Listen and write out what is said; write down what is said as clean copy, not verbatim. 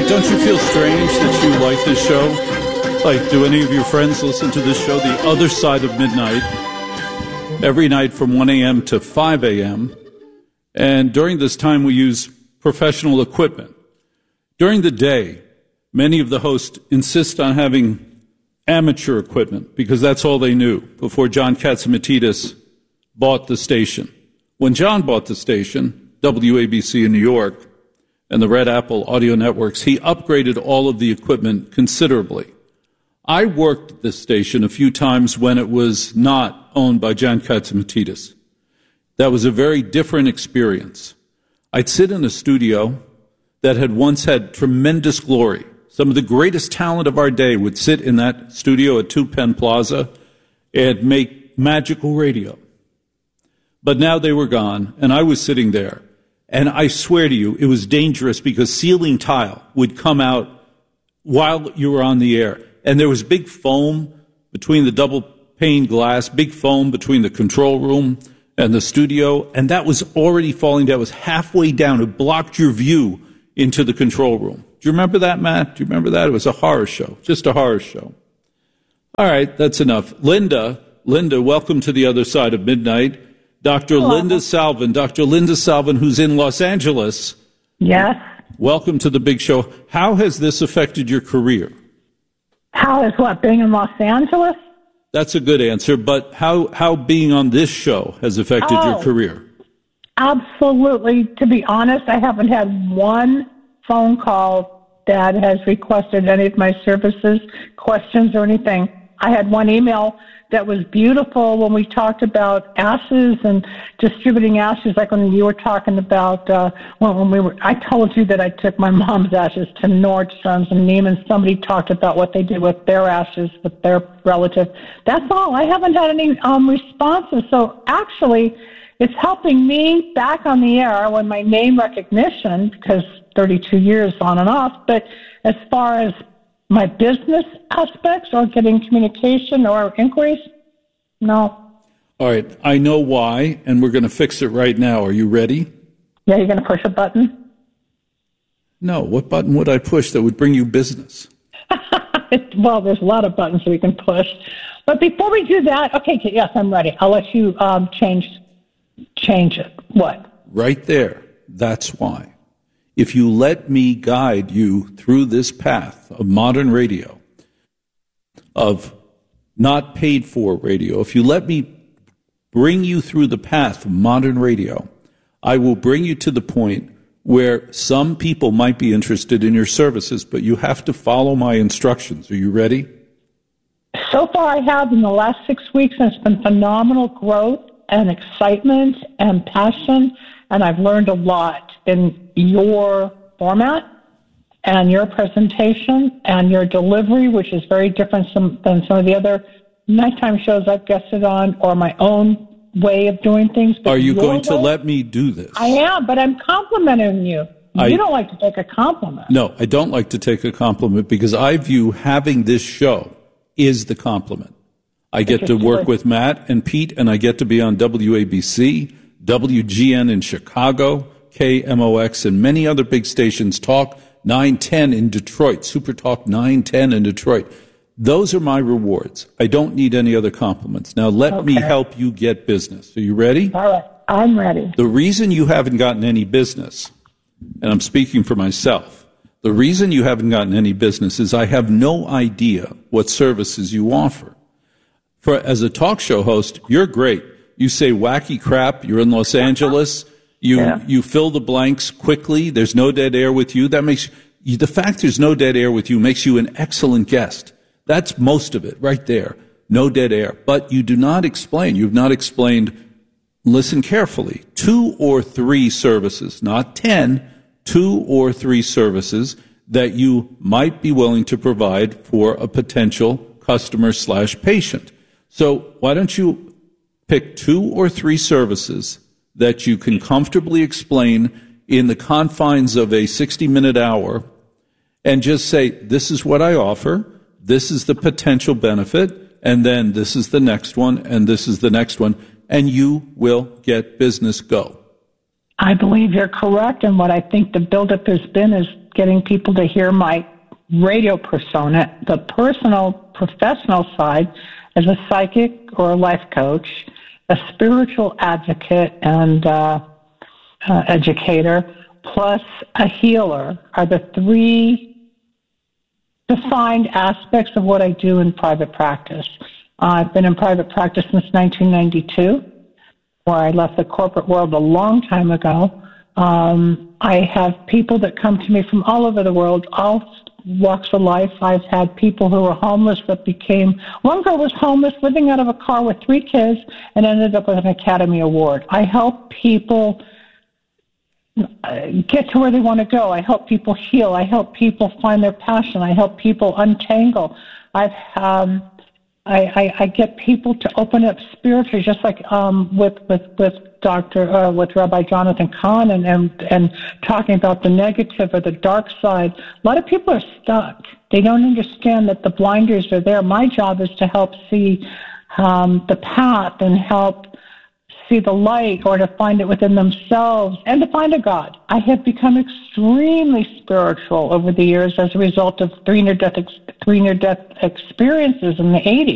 don't you feel strange that you like this show? Like, do any of your friends listen to this show, The Other Side of Midnight, every night from 1 a.m. to 5 a.m.? And during this time, we use professional equipment. During the day, many of the hosts insist on having amateur equipment because that's all they knew before John Catsimatidis bought the station. When John bought the station, WABC in New York, and the Red Apple audio networks, he upgraded all of the equipment considerably. I worked at this station a few times when it was not owned by John Catsimatidis. That was a very different experience. I'd sit in a studio that had once had tremendous glory. Some of the greatest talent of our day would sit in that studio at 2 Penn Plaza and make magical radio. But now they were gone, and I was sitting there. And I swear to you, it was dangerous because ceiling tile would come out while you were on the air. And there was big foam between the double pane glass, big foam between the control room and the studio. And that was already falling down. It was halfway down. It blocked your view into the control room. Do you remember that, Matt? Do you remember that? It was a horror show, just a horror show. All right, that's enough. Linda, welcome to The Other Side of Midnight. Dr. Linda Salvin, who's in Los Angeles. Yes. Welcome to the big show. How has this affected your career? How is what, being in Los Angeles? That's a good answer, but how being on this show has affected your career? Absolutely. To be honest, I haven't had one phone call that has requested any of my services, questions, or anything. I had one email that was beautiful when we talked about ashes and distributing ashes, like when you were talking about I told you that I took my mom's ashes to Nordstrom's and Neiman. Somebody talked about what they did with their ashes with their relative. That's all. I haven't had any responses. So actually, it's helping me back on the air when my name recognition, because 32 years on and off. But as far as my business aspects or getting communication or inquiries? No. All right. I know why, and we're going to fix it right now. Are you ready? Yeah, you're going to push a button? No. What button would I push that would bring you business? Well, there's a lot of buttons that we can push. But before we do that, okay, yes, I'm ready. I'll let you change it. What? Right there. That's why. If you let me guide you through this path of modern radio, of not paid for radio, if you let me bring you through the path of modern radio, I will bring you to the point where some people might be interested in your services, but you have to follow my instructions. Are you ready? So far I have in the last 6 weeks, and it's been phenomenal growth and excitement and passion, and I've learned a lot in your format and your presentation and your delivery, which is very different than some of the other nighttime shows I've guested on, or my own way of doing things. Are you going to let me do this? I am, but I'm complimenting you. You don't like to take a compliment. No, I don't like to take a compliment because I view having this show is the compliment. I get to work with Matt and Pete, and I get to be on WABC, WGN in Chicago, KMOX, and many other big stations, Talk 910 in Detroit, Super Talk 910 in Detroit. Those are my rewards. I don't need any other compliments. Now, let me help you get business. Are you ready? All right, I'm ready. The reason you haven't gotten any business, and I'm speaking for myself, the reason you haven't gotten any business is I have no idea what services you offer. As a talk show host, you're great. You say wacky crap. You're in Los Angeles. You fill the blanks quickly. There's no dead air with you. That makes you, the fact there's no dead air with you makes you an excellent guest. That's most of it right there. No dead air. But you do not explain. You've not explained, listen carefully, 2 or 3 services, not 10, 2 or 3 services that you might be willing to provide for a potential customer/patient. So why don't you pick 2 or 3 services that you can comfortably explain in the confines of a 60-minute hour and just say, this is what I offer, this is the potential benefit, and then this is the next one, and this is the next one, and you will get business. Go. I believe you're correct, and what I think the buildup has been is getting people to hear my radio persona, the personal, professional side as a psychic or a life coach, a spiritual advocate and educator, plus a healer are the three defined aspects of what I do in private practice. I've been in private practice since 1992, where I left the corporate world a long time ago. I have people that come to me from all over the world, all walks of life. I've had people who were homeless that became, one girl was homeless, living out of a car with 3 kids, and ended up with an Academy Award. I help people get to where they want to go. I help people heal. I help people find their passion. I help people untangle. I get people to open up spiritually, just like with Rabbi Jonathan Kahn and talking about the negative or the dark side. A lot of people are stuck. They don't understand that the blinders are there. My job is to help see the path and help see the light, or to find it within themselves and to find a God. I have become extremely spiritual over the years as a result of 3 near-death experiences in the 80s.